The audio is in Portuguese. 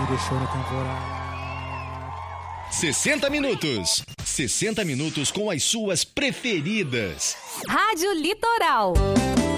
me deixou na temporada. 60 minutos. 60 minutos com as suas preferidas. Rádio Litoral.